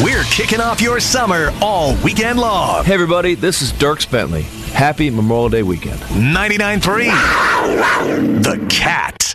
We're kicking off your summer all weekend long. Hey, everybody, this is Dierks Bentley. Happy Memorial Day weekend. 99.3 The Cat.